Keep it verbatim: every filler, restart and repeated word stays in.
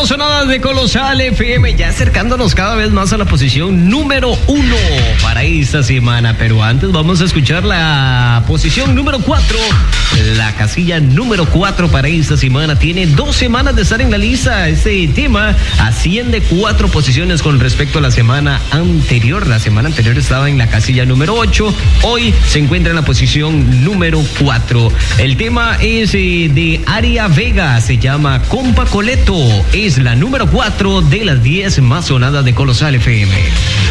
más sonadas de Colosal F M, ya acercándonos cada vez más a la posición número uno para esta semana. Pero antes vamos a escuchar la posición número cuatro. La casilla número cuatro para esta semana tiene dos semanas de estar en la lista. Este tema asciende cuatro posiciones con respecto a la semana anterior. La semana anterior estaba en la casilla número ocho. Hoy se encuentra en la posición número cuatro. El tema es eh, de Aria Vega. Se llama Compa Coleto. Es la número cuatro de las diez más sonadas de Colosal F M.